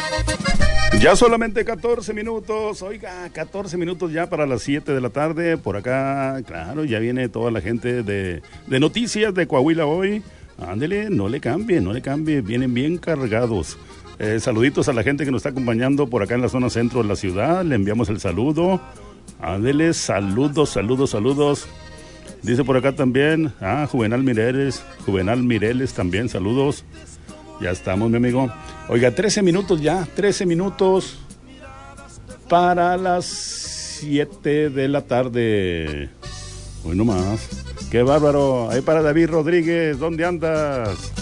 Ya solamente 14 minutos, oiga, 14 minutos ya para las 7 de la tarde. Por acá, claro, ya viene toda la gente de Noticias de Coahuila hoy. Ándele, no le cambie, vienen bien cargados. Saluditos a la gente que nos está acompañando por acá en la zona centro de la ciudad, le enviamos el saludo. Ándele, saludos. Dice por acá también, Juvenal Mireles también, saludos. Ya estamos, mi amigo. Oiga, 13 minutos ya, 13 minutos para las 7 de la tarde. Hoy nomás. Qué bárbaro. Ahí para David Rodríguez, ¿dónde andas?